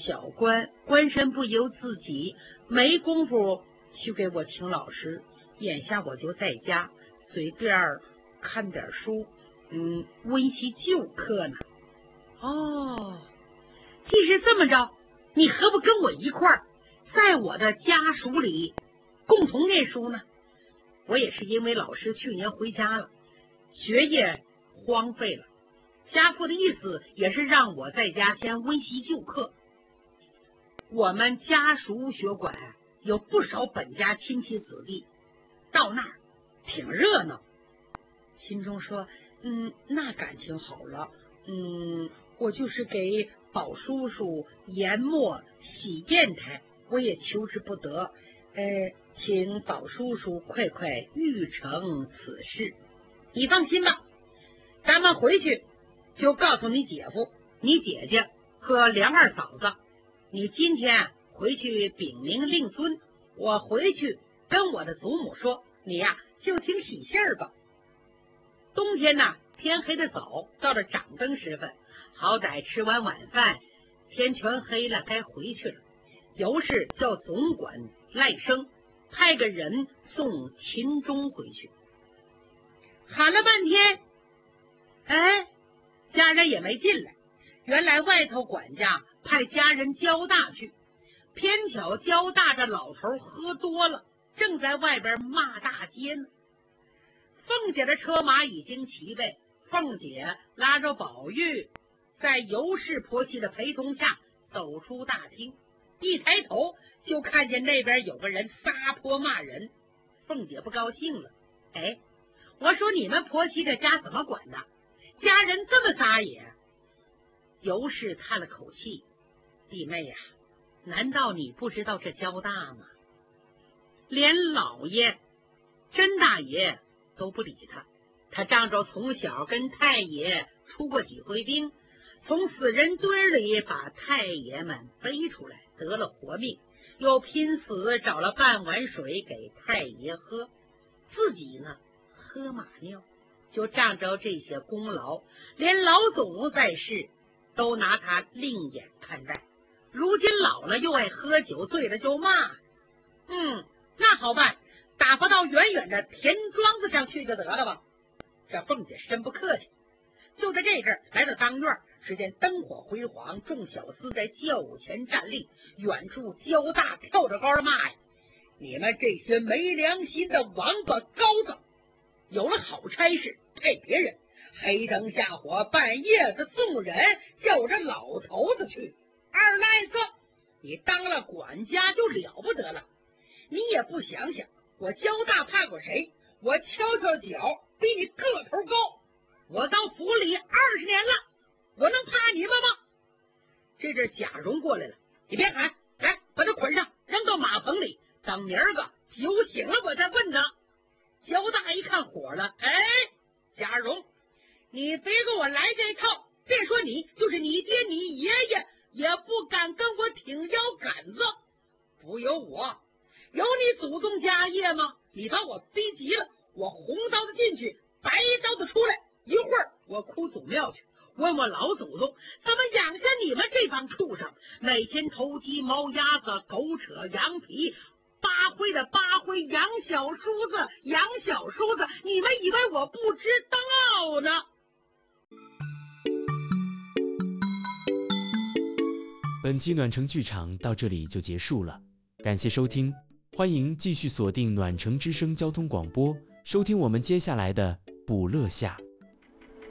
小官，官身不由自己，没工夫去给我请老师。眼下我就在家随便看点书，温习旧课呢。哦，既是这么着，你何不跟我一块儿在我的家属里共同念书呢？我也是因为老师去年回家了，学业荒废了，家父的意思也是让我在家先温习旧课。我们家属学馆有不少本家亲戚子弟，到那儿挺热闹。秦钟说，那感情好了，我就是给宝叔叔研墨洗砚台，我也求之不得。请宝叔叔快快预成此事。你放心吧，咱们回去就告诉你姐夫、你姐姐和梁二嫂子，你今天回去禀明令尊，我回去跟我的祖母说，你呀就听喜信儿吧。冬天呢，天黑的早，到了掌灯时分，好歹吃完晚饭，天全黑了，该回去了。尤氏叫总管赖生派个人送秦钟回去。喊了半天，家人也没进来。原来外头管家派家人交大去，偏巧交大这老头喝多了，正在外边骂大街呢。凤姐的车马已经齐备，凤姐拉着宝玉，在尤氏婆媳的陪同下走出大厅，一抬头就看见那边有个人撒泼骂人。凤姐不高兴了，我说你们婆媳这家怎么管的？家人这么撒野。尤氏叹了口气，弟妹呀，难道你不知道这交大吗？连老爷甄大爷都不理他，他仗着从小跟太爷出过几回兵，从死人堆里把太爷们背出来，得了活命，又拼死找了半碗水给太爷喝，自己呢喝马尿。就仗着这些功劳，连老祖宗在世都拿他另眼看待。如今老了又爱喝酒，醉了就骂。那好办，打发到远远的田庄子上去就得了吧。这凤姐真不客气。就在这阵儿，来到当院，只见灯火辉煌，众小厮在轿屋前站立，远处交大跳着高骂呀：你们这些没良心的王八羔子，有了好差事派别人，黑灯瞎火半夜的送人，叫我这老头子去。二赖子，你当了管家就了不得了，你也不想想我交大怕过谁？我敲敲脚比你个头高，我到府里20年了，我能怕你们吗？这阵贾蓉过来了，你别喊，来把他捆上，扔到马棚里，等明儿个酒醒了我再问他。焦大一看火了，贾蓉，你别给我来这套，别说你，就是你爹你爷爷也不敢跟我挺腰杆子。不由我，有你祖宗家业吗？你把我逼急了，我红刀子进去，白刀子出来，一会儿我哭祖庙去，问问老祖宗怎么养下你们这帮畜生，每天偷鸡毛鸭子，狗扯羊皮，扒灰的扒灰，养小叔子养小叔子，你们以为我不知道呢？ 本期暖城剧场到这里就结束了，感谢收听，欢迎继续锁定暖城之声交通广播，收听我们接下来的补乐下。